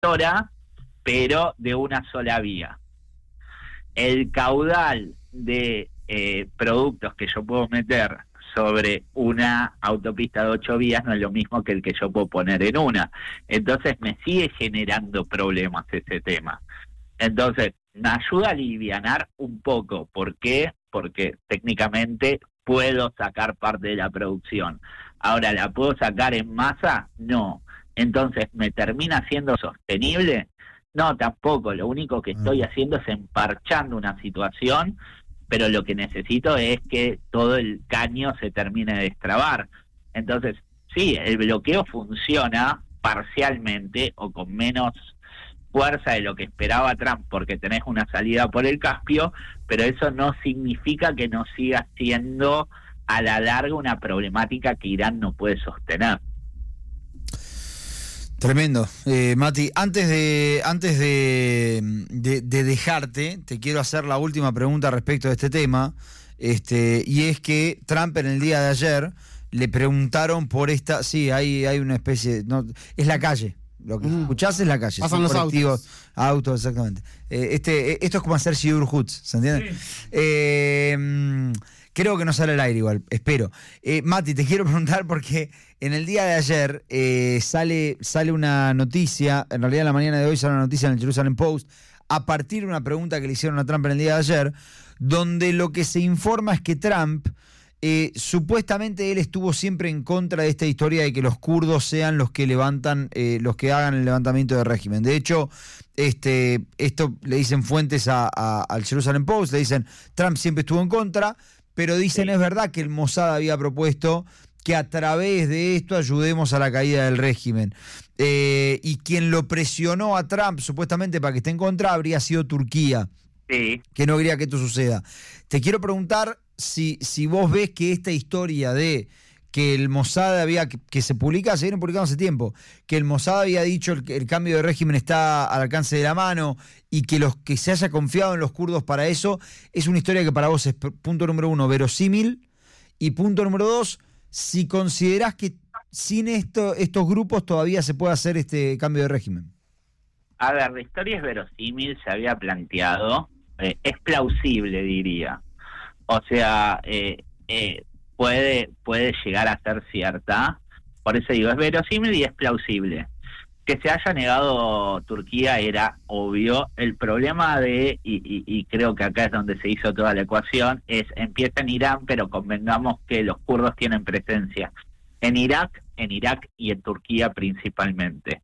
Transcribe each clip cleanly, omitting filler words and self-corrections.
emisora, pero de una sola vía. El caudal de productos que yo puedo meter sobre una autopista de 8 vías no es lo mismo que el que yo puedo poner en una. Entonces me sigue generando problemas ese tema. Entonces me ayuda a alivianar un poco. ¿Por qué? Porque técnicamente puedo sacar parte de la producción. Ahora, ¿la puedo sacar en masa? No. Entonces, ¿me termina siendo sostenible? No, tampoco. Lo único que estoy haciendo es emparchando una situación, pero lo que necesito es que todo el caño se termine de destrabar. Entonces, sí, el bloqueo funciona parcialmente o con menos fuerza de lo que esperaba Trump, porque tenés una salida por el Caspio, pero eso no significa que no siga siendo a la larga una problemática que Irán no puede sostener. Tremendo. Mati, antes de dejarte, te quiero hacer la última pregunta respecto de este tema, y es que Trump en el día de ayer le preguntaron por esta, sí, hay una especie, no, es la calle. Lo que escuchás es la calle. Pasan los autos, exactamente. Esto es como hacer Sidur Hoods, ¿se entiende? Sí. Creo que no sale al aire igual, espero. Mati, te quiero preguntar porque en el día de ayer sale una noticia, en realidad en la mañana de hoy sale una noticia en el Jerusalem Post, a partir de una pregunta que le hicieron a Trump en el día de ayer, donde lo que se informa es que Trump, supuestamente él estuvo siempre en contra de esta historia de que los kurdos sean los que levantan, los que hagan el levantamiento del régimen. De hecho, esto le dicen fuentes al Jerusalem Post, le dicen Trump siempre estuvo en contra, pero dicen es verdad que el Mossad había propuesto que a través de esto ayudemos a la caída del régimen. Y quien lo presionó a Trump supuestamente para que esté en contra habría sido Turquía, que no quería que esto suceda. Te quiero preguntar si vos ves que esta historia de que el Mossad que se viene publicando hace tiempo, que el Mossad había dicho el cambio de régimen está al alcance de la mano y que que se haya confiado en los kurdos para eso, es una historia que para vos es, punto número 1, verosímil, y punto número 2, si considerás que sin estos grupos todavía se puede hacer este cambio de régimen. A ver, la historia es verosímil, se había planteado, es plausible, diría. O sea, puede llegar a ser cierta, por eso digo, es verosímil y es plausible. Que se haya negado Turquía era obvio. El problema y creo que acá es donde se hizo toda la ecuación, empieza en Irán, pero convengamos que los kurdos tienen presencia en Irak y en Turquía principalmente.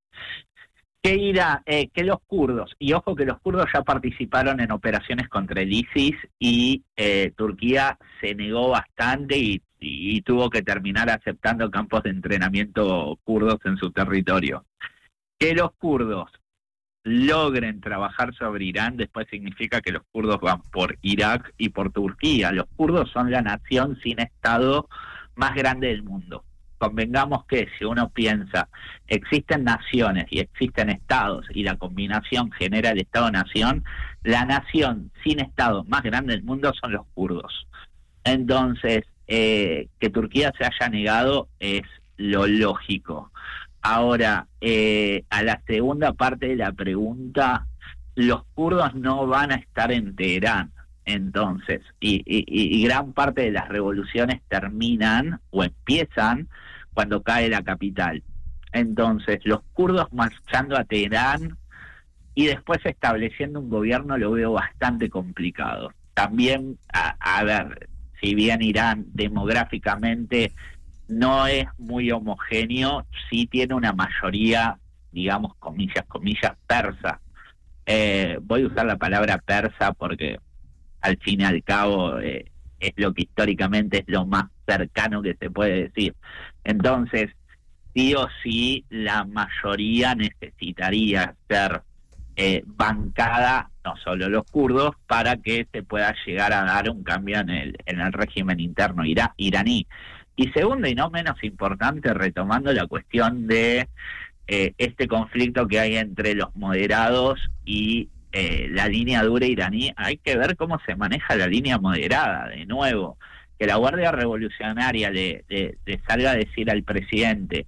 Que los kurdos, y ojo que los kurdos ya participaron en operaciones contra el ISIS y Turquía se negó bastante y tuvo que terminar aceptando campos de entrenamiento kurdos en su territorio. Que los kurdos logren trabajar sobre Irán después significa que los kurdos van por Irak y por Turquía. Los kurdos son la nación sin Estado más grande del mundo. Convengamos que si uno piensa, existen naciones y existen estados y la combinación genera el Estado-nación, la nación sin Estado más grande del mundo son los kurdos. Entonces, que Turquía se haya negado es lo lógico. Ahora, a la segunda parte de la pregunta, los kurdos no van a estar en Teherán. Entonces, y gran parte de las revoluciones terminan o empiezan cuando cae la capital. Entonces, los kurdos marchando a Teherán y después estableciendo un gobierno lo veo bastante complicado. También, a ver, si bien Irán demográficamente no es muy homogéneo, sí tiene una mayoría, digamos, comillas, persa. Voy a usar la palabra persa porque al fin y al cabo es lo que históricamente es lo más cercano que se puede decir. Entonces, sí o sí, la mayoría necesitaría ser bancada, no solo los kurdos, para que se pueda llegar a dar un cambio en el régimen interno iraní. Y segundo, y no menos importante, retomando la cuestión de este conflicto que hay entre los moderados y la línea dura iraní, hay que ver cómo se maneja la línea moderada. De nuevo, que la Guardia Revolucionaria le salga a decir al presidente,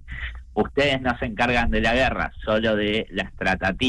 ustedes no se encargan de la guerra, solo de las tratativas